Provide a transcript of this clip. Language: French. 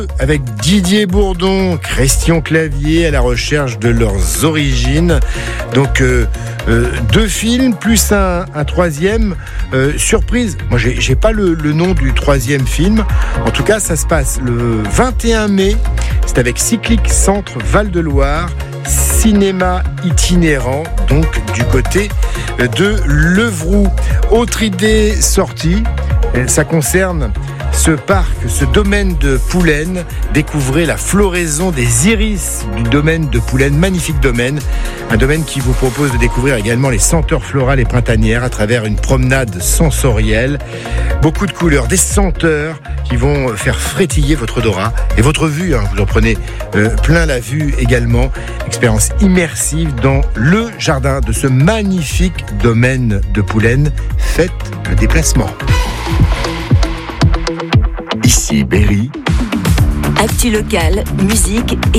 Avec Didier Bourdon, Christian Clavier à la recherche de leurs origines. Donc 2 films plus un troisième. Surprise, moi j'ai pas le nom du troisième film. En tout cas, ça se passe le 21 mai. C'est avec Cyclique Centre Val-de-Loire. Cinéma itinérant, donc du côté de Levroux. Autre idée sortie, ça concerne ce parc, ce domaine de Poulaine. Découvrez la floraison des iris du domaine de Poulaine, magnifique domaine. Un domaine qui vous propose de découvrir également les senteurs florales et printanières à travers une promenade sensorielle. Beaucoup de couleurs, des senteurs qui vont faire frétiller votre odorat et votre vue. Vous en prenez plein la vue également. Expérience immersive dans le jardin de ce magnifique domaine de Poulaine. Faites le déplacement. Ici Berry. Actu locale, musique et